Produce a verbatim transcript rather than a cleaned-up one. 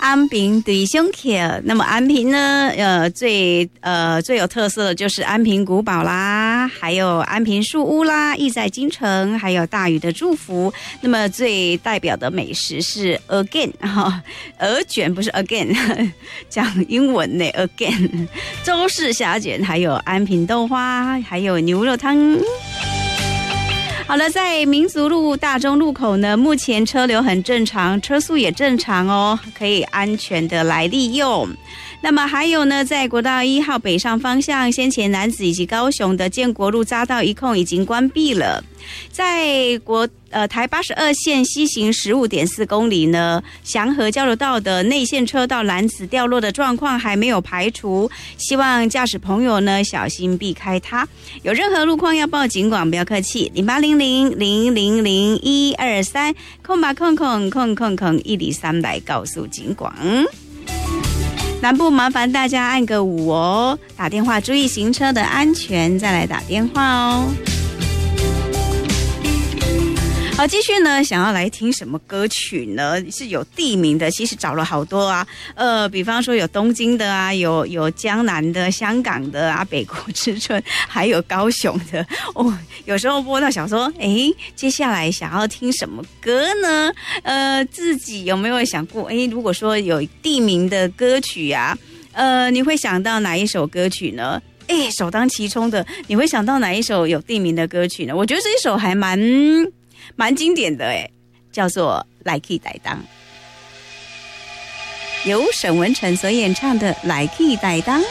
安平对胸口，那么安平呢，呃，最呃最有特色的就是安平古堡啦，还有安平树屋啦，意在京城，还有大禹的祝福。那么最代表的美食是 again 哈、哦，鹅卷不是 again， 讲英文呢 again， 周氏虾卷，还有安平豆花，还有牛肉汤。好了，在民族路大中路口呢，目前车流很正常，车速也正常哦，可以安全的来利用。那么还有呢，在国道一号北上方向，先前楠梓以及高雄的建国路匝道一控已经关闭了。在国呃台八十二线西行十五点四公里呢，祥和交流道的内线车道楠梓掉落的状况还没有排除，希望驾驶朋友呢小心避开它。有任何路况要报警广，不要客气，零八零零零零零一二三空吧空空空空空一零三来告诉警广。南部麻烦大家按个五哦，打电话注意行车的安全，再来打电话哦。好，继续呢，想要来听什么歌曲呢？是有地名的，其实找了好多啊，呃，比方说有东京的啊，有有江南的、香港的啊，北国之春，还有高雄的哦。有时候播到想说，哎，接下来想要听什么歌呢？呃，自己有没有想过？哎，如果说有地名的歌曲啊，呃，你会想到哪一首歌曲呢？哎，首当其冲的，你会想到哪一首有地名的歌曲呢？我觉得这一首还蛮。蛮经典的诶，叫做《来去台东》，由沈文程所演唱的《来去台东》。